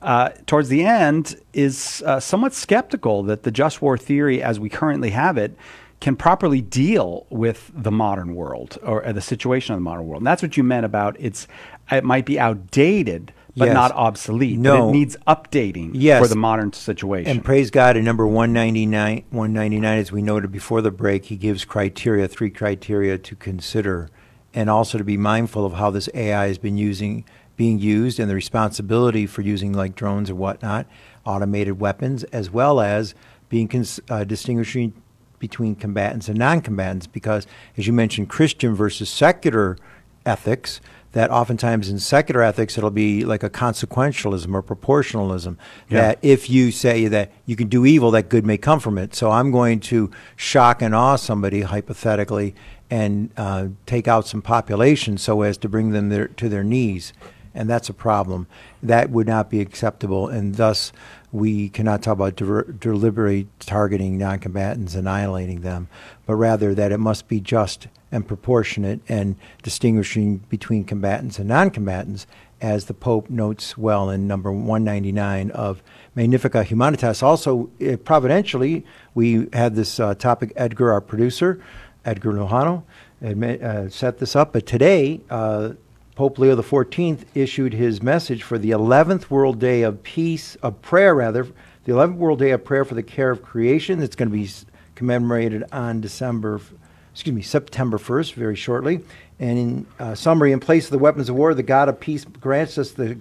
towards the end, is somewhat skeptical that the just war theory, as we currently have it, can properly deal with the modern world or the situation of the modern world. And that's what you meant about it might be outdated, but not obsolete. No. But it needs updating for the modern situation. And praise God, in number 199, as we noted before the break, he gives three criteria to consider, and also to be mindful of how this AI has been being used and the responsibility for using like drones or whatnot, automated weapons, as well as being distinguishing between combatants and non-combatants, because, as you mentioned, Christian versus secular ethics, that oftentimes in secular ethics it'll be like a consequentialism or proportionalism, that if you say that you can do evil, that good may come from it. So I'm going to shock and awe somebody, hypothetically, and take out some population so as to bring them to their knees. And that's a problem. That would not be acceptable, and thus we cannot talk about deliberately targeting non-combatants, annihilating them, but rather that it must be just and proportionate and distinguishing between combatants and non-combatants, as the Pope notes well in number 199 of Magnificat Humanitas. Also, providentially, we had this topic, Edgar, our producer, Edgar Lujano, set this up, but today, Pope Leo XIV issued his message for the 11th World Day of Prayer, the 11th World Day of Prayer for the Care of Creation. It's going to be commemorated on September 1st, very shortly. And in summary, in place of the weapons of war, the God of peace grants us the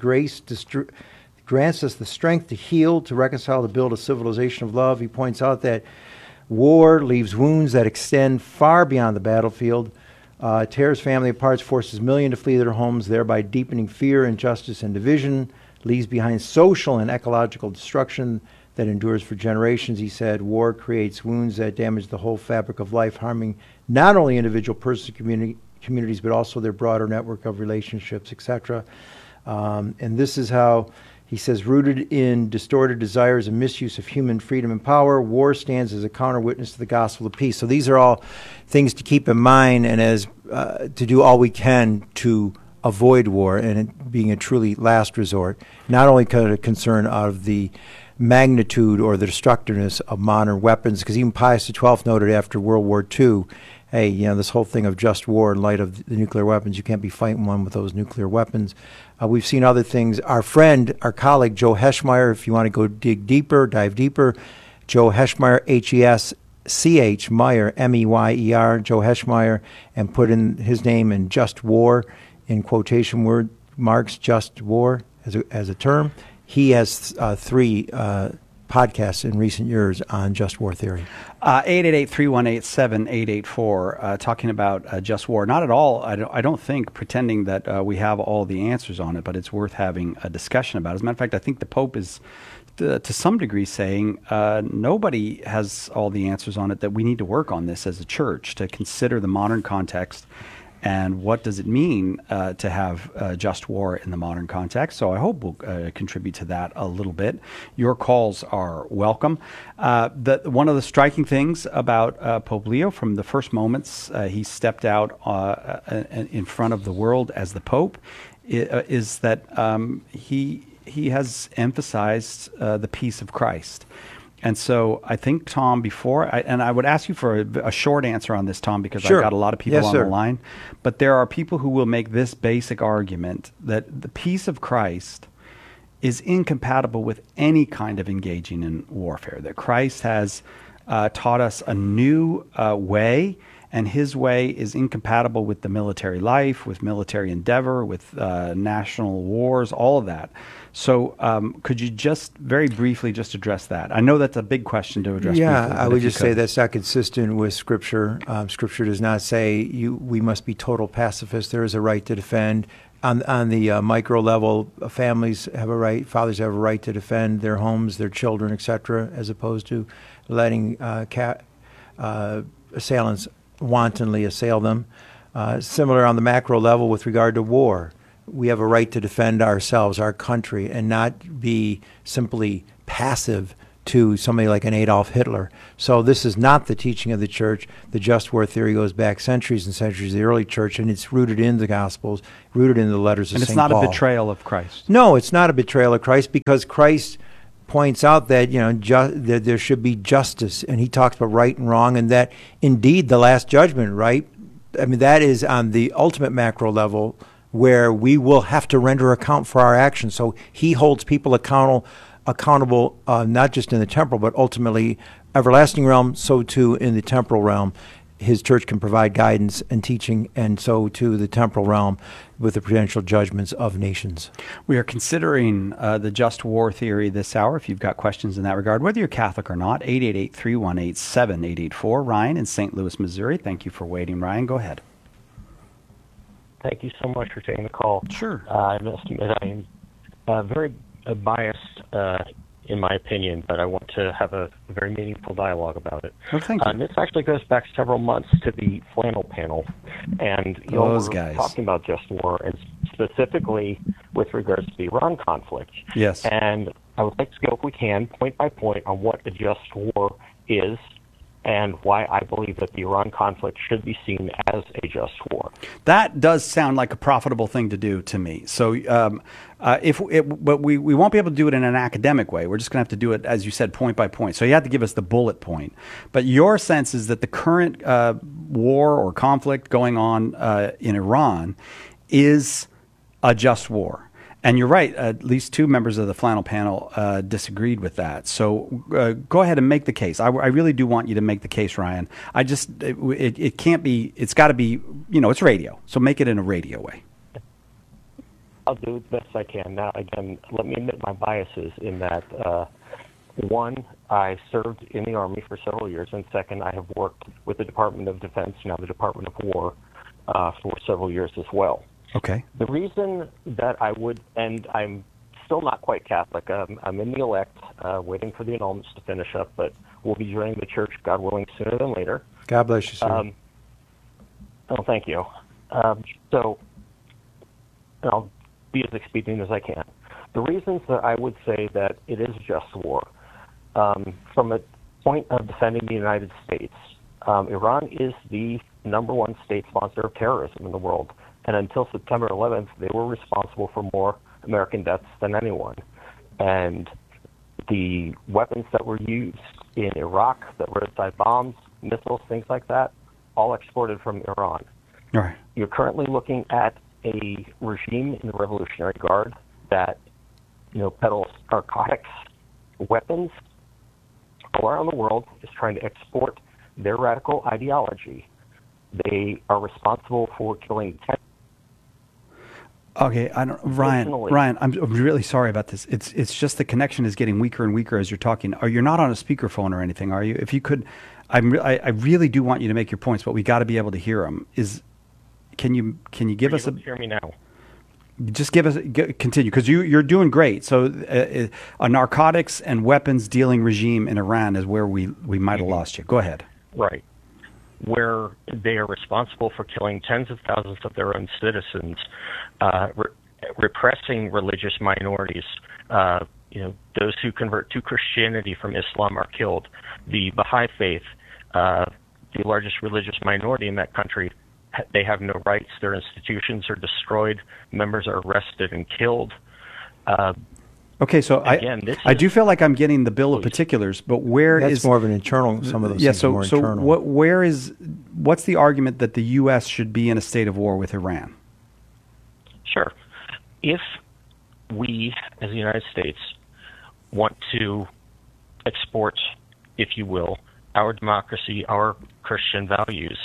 strength to heal, to reconcile, to build a civilization of love. He points out that war leaves wounds that extend far beyond the battlefield, tears family apart, forces millions to flee their homes, thereby deepening fear, injustice, and division, leaves behind social and ecological destruction that endures for generations. He said, war creates wounds that damage the whole fabric of life, harming not only individual persons and communities, but also their broader network of relationships, etc. And this is how, he says, rooted in distorted desires and misuse of human freedom and power, war stands as a counter witness to the gospel of peace. So these are all things to keep in mind, and as to do all we can to avoid war, and it being a truly last resort, not only concern of the magnitude or the destructiveness of modern weapons, because even Pius XII noted after World War II, hey, this whole thing of just war in light of the nuclear weapons, you can't be fighting one with those nuclear weapons. We've seen other things. Our colleague, Joe Heschmeyer, if you want to go dive deeper, Joe Heschmeyer, H-E-S-C-H, Meyer, M-E-Y-E-R, Joe Heschmeyer, and put in his name in Just War, in quotation marks, Just War as a term. He has three podcasts in recent years on just war theory. 888-318-7884, talking about just war. Not at all, I don't think, pretending that we have all the answers on it, but it's worth having a discussion about. As a matter of fact, I think the Pope is, to some degree, saying nobody has all the answers on it, that we need to work on this as a church, to consider the modern context and what does it mean to have just war in the modern context. So I hope we'll contribute to that a little bit. Your calls are welcome. One of the striking things about Pope Leo, from the first moments he stepped out in front of the world as the Pope, is that he has emphasized the peace of Christ. And so I think, Tom, and I would ask you for a short answer on this, Tom, because Sure. I've got a lot of people on the line. But there are people who will make this basic argument that the peace of Christ is incompatible with any kind of engaging in warfare, that Christ has taught us a new way, and his way is incompatible with the military life, with military endeavor, with national wars, all of that. So could you just very briefly just address that? I know that's a big question to address. Yeah, briefly, I would just say that's not consistent with Scripture. Scripture does not say we must be total pacifists. There is a right to defend. On the micro level, families have a right, fathers have a right to defend their homes, their children, etc., as opposed to letting assailants wantonly assail them. Similar on the macro level with regard to war. We have a right to defend ourselves, our country, and not be simply passive to somebody like an Adolf Hitler. So this is not the teaching of the church. The just war theory goes back centuries and centuries of the early church, and it's rooted in the Gospels, rooted in the letters of St. Paul. And it's not a betrayal of Christ. No, it's not a betrayal of Christ, because Christ points out that that there should be justice, and he talks about right and wrong, and that indeed the last judgment, right? I mean, that is on the ultimate macro level where we will have to render account for our actions. So he holds people accountable, not just in the temporal, but ultimately everlasting realm, so too in the temporal realm. His church can provide guidance and teaching, and so too the temporal realm with the prudential judgments of nations. We are considering the just war theory this hour. If you've got questions in that regard, whether you're Catholic or not, 888-318-7884. Ryan in St. Louis, Missouri. Thank you for waiting, Ryan. Go ahead. Thank you so much for taking the call. Sure. I must admit I am very biased in my opinion, but I want to have a very meaningful dialogue about it. Well, thank you. This actually goes back several months to the flannel panel, and Those were guys. talking about just war, and specifically with regards to the Iran conflict. Yes. And I would like to go, if we can, point by point on what a just war is and why I believe that the Iran conflict should be seen as a just war. That does sound like a profitable thing to do to me. So, but we won't be able to do it in an academic way. We're just going to have to do it, as you said, point by point. So you have to give us the bullet point. But your sense is that the current war or conflict going on in Iran is a just war. And you're right, at least two members of the flannel panel disagreed with that. So go ahead and make the case. I really do want you to make the case, Ryan. It can't be, it's got to be, it's radio. So make it in a radio way. I'll do the best I can. Now, again, let me admit my biases in that, one, I served in the Army for several years, and second, I have worked with the Department of Defense, now the Department of War, for several years as well. Okay. The reason that I would, and I'm still not quite Catholic, I'm in the elect, waiting for the annulments to finish up, but we'll be joining the church, God willing, sooner than later. God bless you, sir. Thank you. So I'll be as expedient as I can. The reasons that I would say that it is just war, from a point of defending the United States, Iran is the number one state sponsor of terrorism in the world. And until September 11th, they were responsible for more American deaths than anyone. And the weapons that were used in Iraq, the roadside bombs, missiles, things like that, all exported from Iran. All right. You're currently looking at a regime in the Revolutionary Guard that, peddles narcotics, weapons all around the world, is trying to export their radical ideology. They are responsible for killing 10. Okay, Ryan, I'm really sorry about this. It's just the connection is getting weaker and weaker as you're talking. You're not on a speakerphone or anything, are you? If you could, I really do want you to make your points, but we got to be able to hear them. Can you give us a? Hear me now. Just continue, because you're doing great. So a narcotics and weapons dealing regime in Iran is where we might have lost you. Go ahead. Right. Where they are responsible for killing tens of thousands of their own citizens, repressing religious minorities. Those who convert to Christianity from Islam are killed. The Baha'i faith, the largest religious minority in that country, they have no rights. Their institutions are destroyed. Members are arrested and killed. Okay, so again, I do feel like I'm getting the bill of particulars, but That's more of an internal. Some of those things are more internal. What's the argument that the U.S. should be in a state of war with Iran? Sure. If we, as the United States, want to export, if you will, our democracy, our Christian values,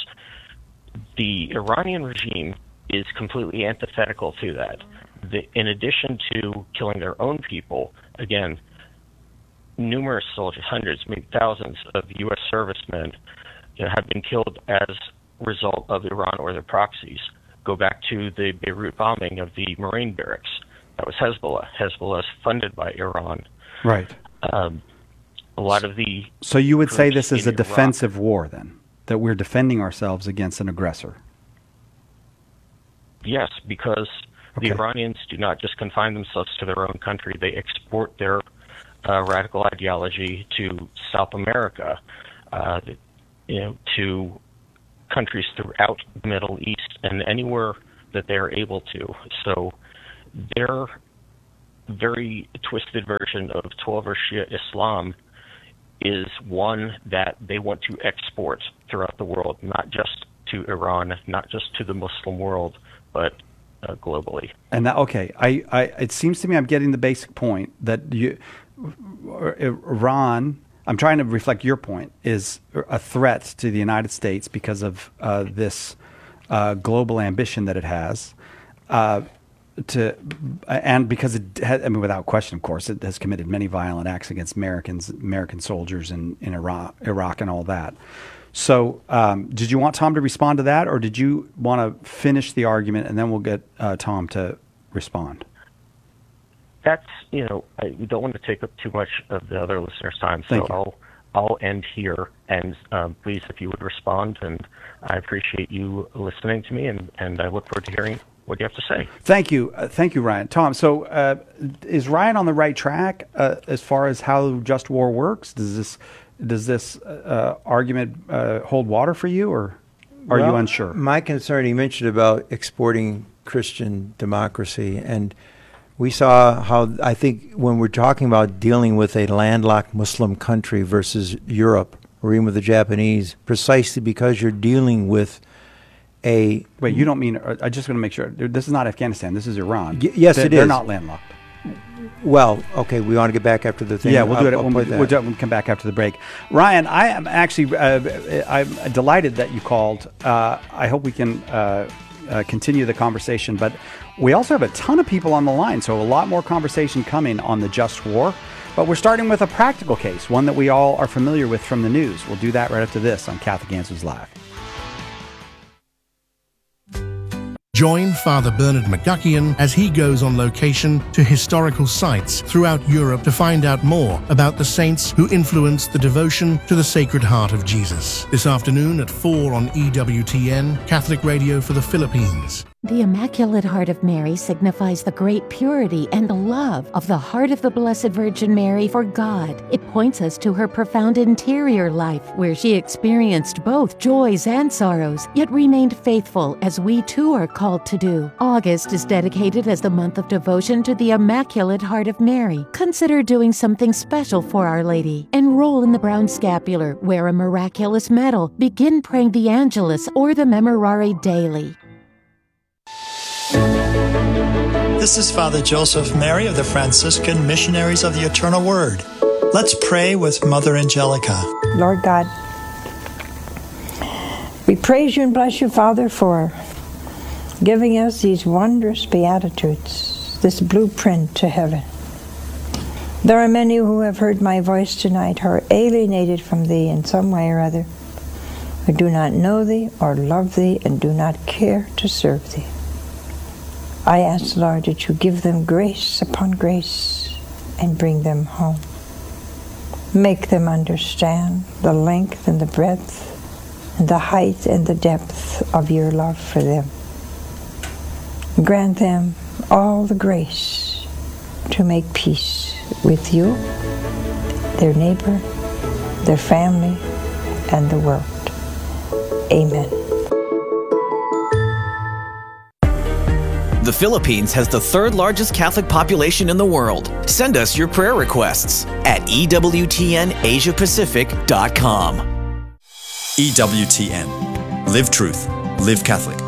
the Iranian regime is completely antithetical to that. In addition to killing their own people, again, numerous soldiers, hundreds, maybe thousands of U.S. servicemen have been killed as a result of Iran or their proxies. Go back to the Beirut bombing of the Marine barracks. That was Hezbollah. Hezbollah is funded by Iran. Right. A lot of the... So you would say this is a defensive war, then? That we're defending ourselves against an aggressor? Yes, because... The Iranians do not just confine themselves to their own country. They export their radical ideology to South America, to countries throughout the Middle East and anywhere that they're able to. So their very twisted version of Twelver Shia Islam is one that they want to export throughout the world, not just to Iran, not just to the Muslim world, but globally. And that, okay, it seems to me I'm getting the basic point that Iran, I'm trying to reflect your point, is a threat to the United States because of this global ambition that it has. And because it has, I mean, without question, of course, it has committed many violent acts against American soldiers in Iraq and all that. So did you want Tom to respond to that, or did you want to finish the argument and then we'll get Tom to respond? That's, we don't want to take up too much of the other listeners' time, so I'll end here. And please, if you would respond, and I appreciate you listening to me, and I look forward to hearing what you have to say. Thank you, Ryan. Tom, so is Ryan on the right track as far as how just war works? Does this argument hold water for you, or are you unsure? My concern, he mentioned about exporting Christian democracy, and we saw how, I think, when we're talking about dealing with a landlocked Muslim country versus Europe, or even with the Japanese, precisely because you're dealing with Wait, you don't mean, I just want to make sure, this is not Afghanistan, this is Iran. Yes, it is. They're not landlocked. Well, okay, we want to get back after the thing. Yeah, we'll do it. We'll come back after the break. Ryan, I am actually, I'm delighted that you called. I hope we can continue the conversation, but we also have a ton of people on the line, so a lot more conversation coming on the just war. But we're starting with a practical case, one that we all are familiar with from the news. We'll do that right after this on Catholic Answers Live. Join Father Bernard McGuckian as he goes on location to historical sites throughout Europe to find out more about the saints who influenced the devotion to the Sacred Heart of Jesus. This afternoon at 4 on EWTN, Catholic Radio for the Philippines. The Immaculate Heart of Mary signifies the great purity and love of the heart of the Blessed Virgin Mary for God. It points us to her profound interior life, where she experienced both joys and sorrows, yet remained faithful, as we too are called to do. August is dedicated as the month of devotion to the Immaculate Heart of Mary. Consider doing something special for Our Lady. Enroll in the Brown Scapular, wear a miraculous medal, begin praying the Angelus or the Memorare daily. This is Father Joseph Mary of the Franciscan Missionaries of the Eternal Word. Let's pray with Mother Angelica. Lord God, we praise you and bless you, Father, for giving us these wondrous Beatitudes, this blueprint to heaven. There are many who have heard my voice tonight who are alienated from thee in some way or other, who do not know thee or love thee and do not care to serve thee. I ask, Lord, that you give them grace upon grace and bring them home. Make them understand the length and the breadth and the height and the depth of your love for them. Grant them all the grace to make peace with you, their neighbor, their family, and the world. Amen. The Philippines has the third largest Catholic population in the world. Send us your prayer requests at EWTNAsiaPacific.com. EWTN. Live truth. Live Catholic.